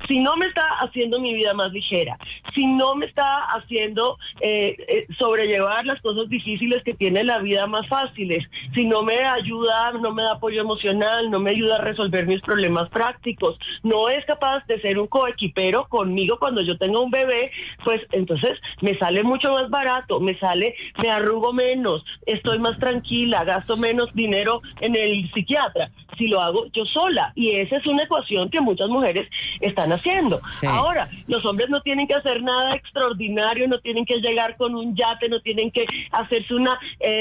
Si no me está haciendo mi vida más ligera, si no me está haciendo sobrellevar las cosas difíciles que tiene la vida más fáciles, si no me ayuda, no me da apoyo emocional, no me ayuda a resolver mis problemas prácticos, no es capaz de ser un coequipero conmigo cuando yo tengo un bebé, pues entonces me sale mucho más barato, me arrugo menos, estoy más tranquila, gasto menos dinero en el psiquiatra si lo hago yo sola, y esa es una ecuación que muchas mujeres están haciendo. Sí. Ahora, los hombres no tienen que hacer nada extraordinario, no tienen que llegar con un yate, no tienen que hacerse una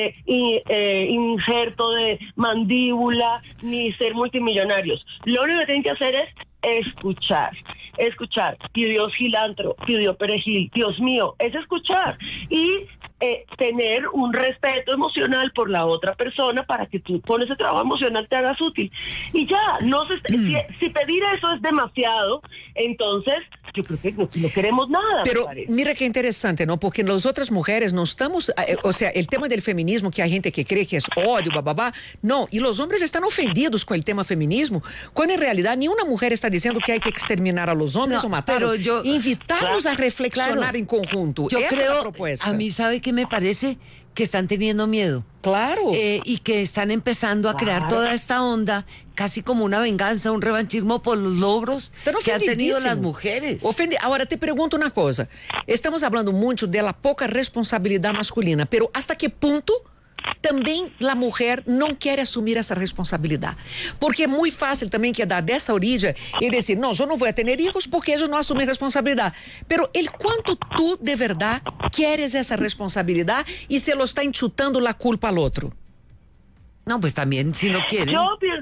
injerto de mandíbula, ni ser multimillonarios. Lo único que tienen que hacer es escuchar, pidió cilantro, pidió perejil, Dios mío, es escuchar y tener un respeto emocional por la otra persona para que tú con ese trabajo emocional te hagas útil. Y ya, si pedir eso es demasiado, entonces yo creo que no queremos nada. Pero mira qué interesante, ¿no? Porque las otras mujeres no estamos, o sea, el tema del feminismo, que hay gente que cree que es odio, no, y los hombres están ofendidos con el tema feminismo, cuando en realidad ni una mujer está diciendo que hay que exterminar a los hombres o matarlos, pero invitarlos a reflexionar en conjunto. Yo creo, la propuesta. A mí, ¿sabe qué me parece? Que están teniendo miedo. Claro. Y que están empezando a crear toda esta onda, casi como una venganza, un revanchismo por los logros que han tenido las mujeres. Ahora, te pregunto una cosa. Estamos hablando mucho de la poca responsabilidad masculina, pero ¿hasta qué punto também a mulher não quer assumir essa responsabilidade? Porque é muito fácil também quedar dessa origem e dizer, não, eu não vou ter filhos porque eu não assumi responsabilidade. Pero el quanto tu de verdade queres essa responsabilidade e se lo está enchutando la culpa al outro? No, pues también si no quieren.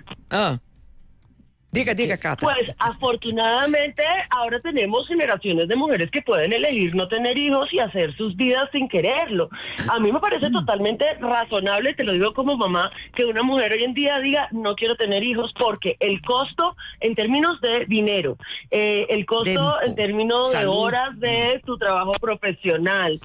Diga, Cata. Pues afortunadamente ahora tenemos generaciones de mujeres que pueden elegir no tener hijos y hacer sus vidas sin quererlo. A mí me parece totalmente razonable, te lo digo como mamá, que una mujer hoy en día diga no quiero tener hijos, porque el costo en términos de dinero, el costo en términos de horas de tu trabajo profesional,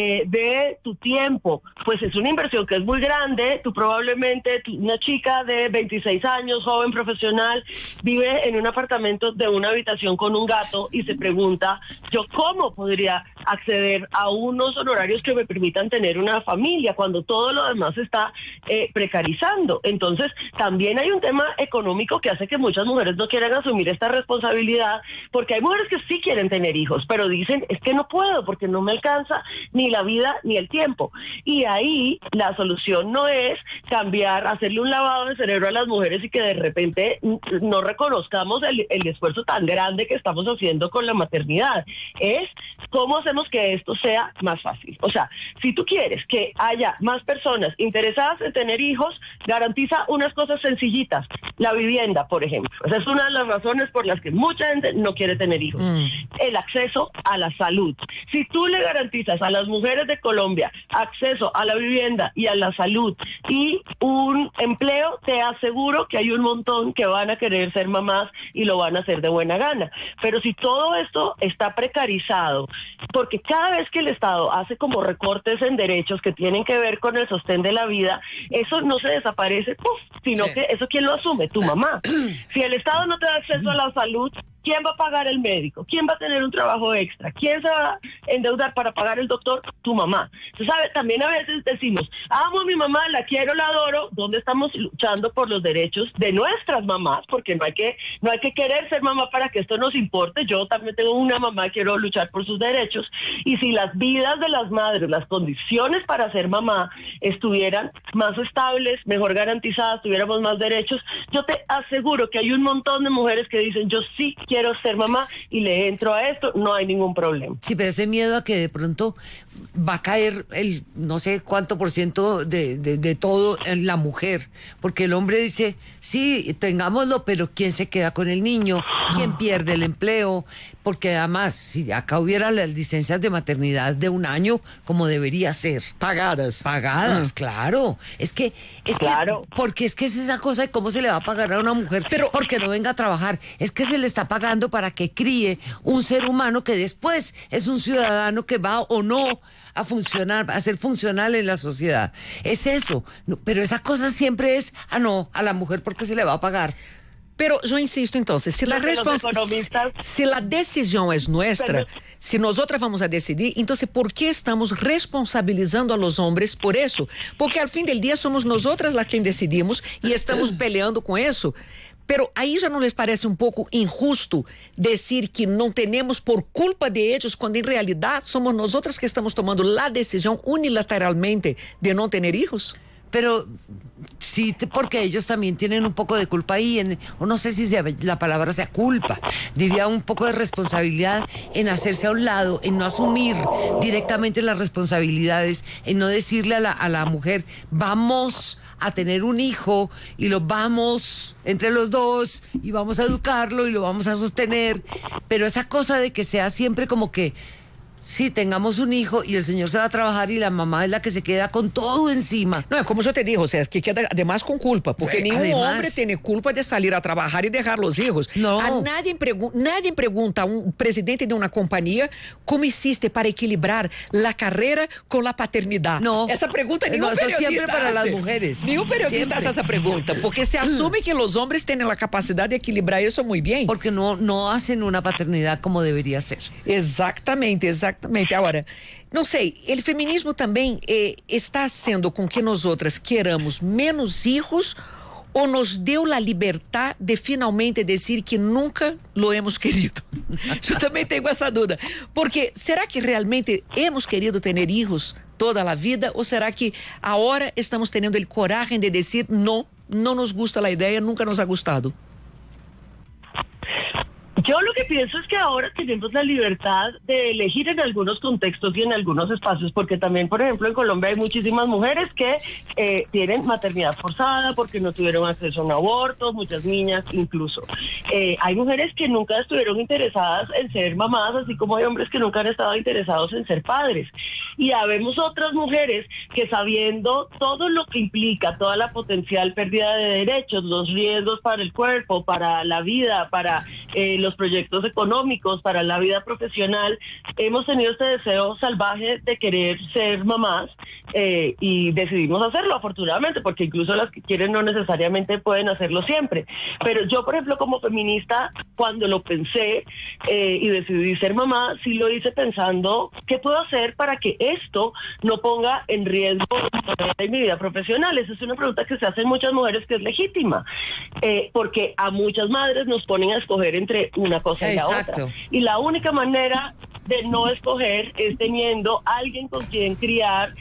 de tu tiempo, pues es una inversión que es muy grande. Tú probablemente, una chica de 26 años, joven profesional, vive en un apartamento de una habitación con un gato y se pregunta, ¿yo cómo podría acceder a unos honorarios que me permitan tener una familia cuando todo lo demás está precarizando? Entonces, también hay un tema económico que hace que muchas mujeres no quieran asumir esta responsabilidad, porque hay mujeres que sí quieren tener hijos, pero dicen, es que no puedo porque no me alcanza ni la vida ni el tiempo. Y ahí la solución no es cambiar, hacerle un lavado de cerebro a las mujeres y que de repente no reconozcamos el esfuerzo tan grande que estamos haciendo con la maternidad. Es cómo hacemos que esto sea más fácil. O sea, si tú quieres que haya más personas interesadas en tener hijos, garantiza unas cosas sencillitas. La vivienda, por ejemplo. Esa es una de las razones por las que mucha gente no quiere tener hijos. El acceso a la salud. Si tú le garantizas a las mujeres de Colombia acceso a la vivienda y a la salud y un empleo, te aseguro que hay un montón que van a querer ser mamás y lo van a hacer de buena gana. Pero si todo esto está precarizado, porque cada vez que el Estado hace como recortes en derechos que tienen que ver con el sostén de la vida, eso no se desaparece, sino que eso ¿quién lo asume? Tu mamá. Si el Estado no te da acceso a la salud, ¿quién va a pagar el médico? ¿Quién va a tener un trabajo extra? ¿Quién se va a endeudar para pagar el doctor? Tu mamá. Tú sabes, también a veces decimos, amo a mi mamá, la quiero, la adoro. ¿Dónde estamos luchando por los derechos de nuestras mamás? Porque no hay que querer ser mamá para que esto nos importe. Yo también tengo una mamá, quiero luchar por sus derechos. Y si las vidas de las madres, las condiciones para ser mamá estuvieran más estables, mejor garantizadas, tuviéramos más derechos, yo te aseguro que hay un montón de mujeres que dicen, yo sí quiero ser mamá y le entro a esto, no hay ningún problema. Sí, pero ese miedo a que de pronto va a caer el no sé cuánto por ciento de todo en la mujer, porque el hombre dice, sí, tengámoslo, pero ¿quién se queda con el niño? ¿Quién pierde el empleo? Porque además, si acá hubiera las licencias de maternidad de un año, como debería ser. Pagadas, claro. Es que, porque es que es esa cosa de cómo se le va a pagar a una mujer, pero porque no venga a trabajar. Es que se le está pagando para que críe un ser humano que después es un ciudadano que va o no a funcionar, a ser funcional en la sociedad. Es eso. No, pero esa cosa siempre es, a la mujer porque se le va a pagar. Pero yo insisto entonces, si la decisión es nuestra, si nosotras vamos a decidir, entonces ¿por qué estamos responsabilizando a los hombres por eso? Porque al fin del día somos nosotras las que decidimos y estamos peleando con eso. Pero ahí ya no les parece un poco injusto decir que no tenemos por culpa de ellos, cuando en realidad somos nosotras que estamos tomando la decisión unilateralmente de no tener hijos. Pero sí, porque ellos también tienen un poco de culpa ahí, o no sé si la palabra sea culpa, diría un poco de responsabilidad en hacerse a un lado, en no asumir directamente las responsabilidades, en no decirle a la mujer, vamos a tener un hijo y lo vamos entre los dos y vamos a educarlo y lo vamos a sostener, pero esa cosa de que sea siempre como que sí, tengamos un hijo y el señor se va a trabajar y la mamá es la que se queda con todo encima. No, como yo te digo, o sea, que queda además con culpa, porque ningún hombre tiene culpa de salir a trabajar y dejar los hijos. No. A nadie pregunta a un presidente de una compañía cómo hiciste para equilibrar la carrera con la paternidad. No. Esa pregunta ningún eso periodista siempre para hace. las mujeres. Ningún periodista hace esa pregunta, porque se asume que los hombres tienen la capacidad de equilibrar eso muy bien. Porque no hacen una paternidad como debería ser. Exatamente. Ahora, não sei, o feminismo também está haciendo com que nós outras queramos menos hijos ou nos deu a liberdade de finalmente dizer que nunca lo hemos querido? Eu também tenho essa dúvida, porque será que realmente hemos querido ter hijos toda a vida ou será que agora estamos tendo a coragem de dizer não nos gusta a ideia, nunca nos ha gustado? Yo lo que pienso es que ahora tenemos la libertad de elegir en algunos contextos y en algunos espacios, porque también, por ejemplo, en Colombia hay muchísimas mujeres que tienen maternidad forzada porque no tuvieron acceso a un aborto, muchas niñas incluso. Hay mujeres que nunca estuvieron interesadas en ser mamás, así como hay hombres que nunca han estado interesados en ser padres. Y habemos otras mujeres que, sabiendo todo lo que implica, toda la potencial pérdida de derechos, los riesgos para el cuerpo, para la vida, para los proyectos económicos, para la vida profesional, hemos tenido este deseo salvaje de querer ser mamás y decidimos hacerlo, afortunadamente, porque incluso las que quieren no necesariamente pueden hacerlo siempre. Pero yo, por ejemplo, como feminista, cuando lo pensé y decidí ser mamá, sí lo hice pensando qué puedo hacer para que esto no ponga en riesgo mi vida profesional. Esa es una pregunta que se hacen muchas mujeres, que es legítima, porque a muchas madres nos ponen a escoger entre una cosa y la otra. Y la única manera de no escoger es teniendo alguien con quien criar,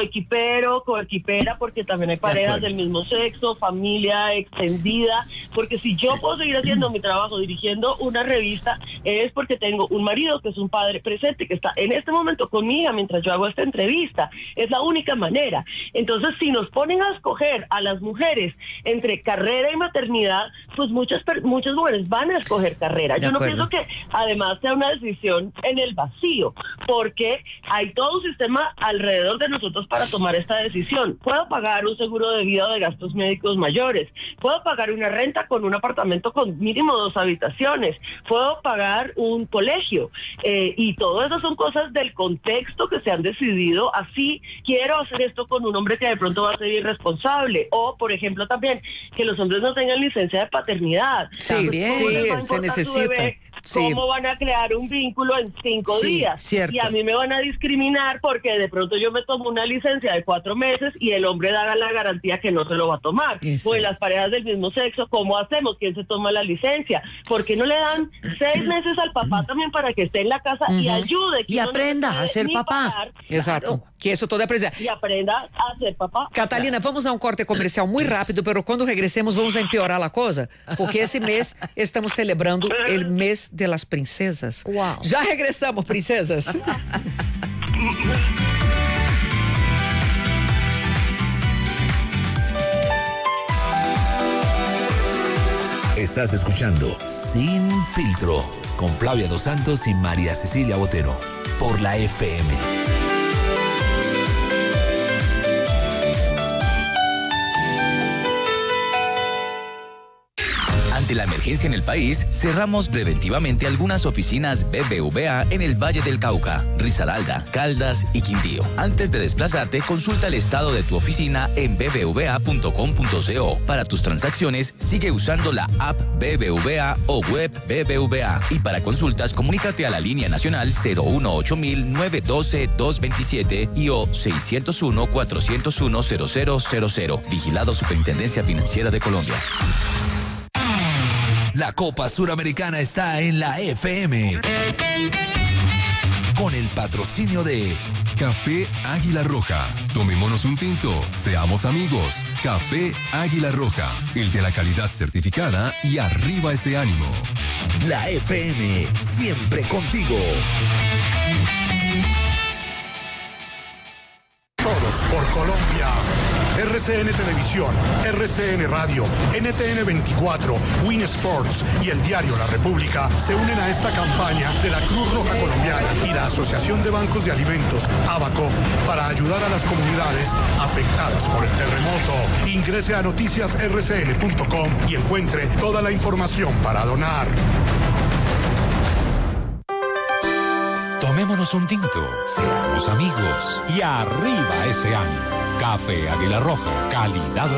coequipera, porque también hay parejas del mismo sexo, familia extendida, porque si yo puedo seguir haciendo mi trabajo dirigiendo una revista, es porque tengo un marido que es un padre presente, que está en este momento con mi hija mientras yo hago esta entrevista. Es la única manera. Entonces, si nos ponen a escoger a las mujeres entre carrera y maternidad, pues muchas mujeres van a escoger carrera. Yo no pienso que además sea una decisión en el vacío, porque hay todo un sistema alrededor de nosotros para tomar esta decisión. Puedo pagar un seguro de vida o de gastos médicos mayores, puedo pagar una renta con un apartamento con mínimo 2 habitaciones, puedo pagar un colegio, y todo eso son cosas del contexto que se han decidido. Así, quiero hacer esto con un hombre que de pronto va a ser irresponsable, o por ejemplo también que los hombres no tengan licencia de paternidad. Sí, se necesita. ¿Cómo van a crear un vínculo en 5 días? Cierto. Y a mí me van a discriminar porque de pronto yo me tomo una licencia de 4 meses y el hombre da la garantía que no se lo va a tomar. O en las parejas del mismo sexo, ¿cómo hacemos? ¿Quién se toma la licencia? ¿Por qué no le dan 6 meses al papá también para que esté en la casa y ayude? Y aprenda a ser papá. Exato. Que isso todo aprender. Y aprenda a ser papá. Catalina, vamos a um corte comercial muito rápido, pero quando regressemos vamos a empeorar a coisa, porque esse mês estamos celebrando o mês de las princesas. Wow. Já regressamos, princesas. Estás escuchando Sin Filtro con Flavia Dos Santos y María Cecilia Botero por la FM. Ante la emergencia emergencia en el país, cerramos preventivamente algunas oficinas BBVA en el Valle del Cauca, Risaralda, Caldas y Quindío. Antes de desplazarte, consulta el estado de tu oficina en bbva.com.co. Para tus transacciones, sigue usando la app BBVA o web BBVA. Y para consultas, comunícate a la línea nacional 018-912-227 y o 601-401-0000. Vigilado Superintendencia Financiera de Colombia. La Copa Suramericana está en la FM. Con el patrocinio de Café Águila Roja. Tomémonos un tinto, seamos amigos. Café Águila Roja, el de la calidad certificada y arriba ese ánimo. La FM, siempre contigo. Todos por Colombia. RCN Televisión, RCN Radio, NTN 24, Win Sports y el diario La República se unen a esta campaña de la Cruz Roja Colombiana y la Asociación de Bancos de Alimentos, ABACO, para ayudar a las comunidades afectadas por el terremoto. Ingrese a noticiasrcn.com y encuentre toda la información para donar. Tomémonos un tinto, seamos amigos y arriba ese ánimo. Café Águila Roja, calidad